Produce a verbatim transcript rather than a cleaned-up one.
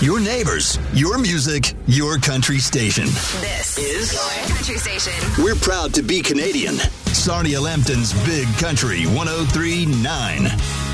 Your neighbors, your music, your country station. This is your country station. We're proud to be Canadian. Sarnia Lambton's Big Country one oh three point nine.